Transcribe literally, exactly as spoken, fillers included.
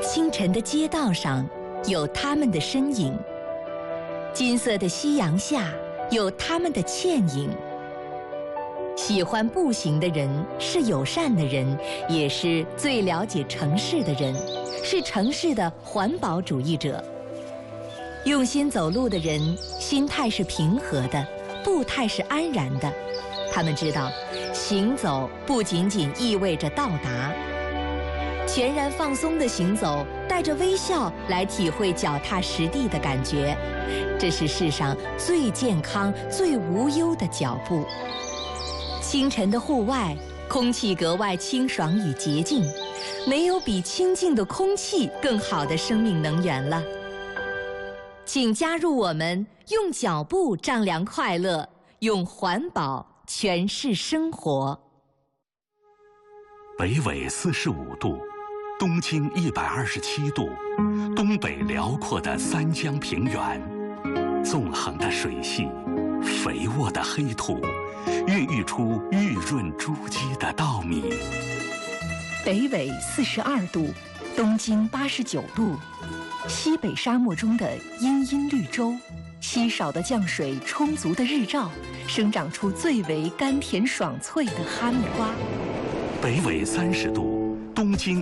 清晨的街道上有他们的身影，金色的夕阳下有他们的倩影。喜欢步行的人是友善的人，也是最了解城市的人，是城市的环保主义者。用心走路的人，心态是平和的，步态是安然的。他们知道，行走不仅仅意味着到达。全然放松的行走，带着微笑来体会脚踏实地的感觉，这是世上最健康、最无忧的脚步。清晨的户外，空气格外清爽与洁净，没有比清净的空气更好的生命能源了。请加入我们，用脚步丈量快乐，用环保诠释生活。 北纬四十五度，东经一百二十七度，东北辽阔的三江平原，纵横的水系，肥沃的黑土，孕育出玉润珠玑的稻米。 北纬四十二度，东经八十九度，西北沙漠中的茵茵绿洲，稀少的降水，充足的日照，生长出最为甘甜爽脆的哈密瓜。 北纬三十度，东经